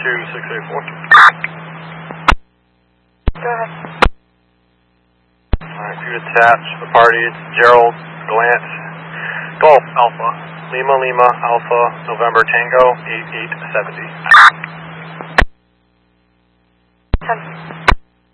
2684. Go ahead. Alright, you attach the party, Gerald, Glance, Golf Alpha, Lima Lima Alpha, November Tango, 8870. 10.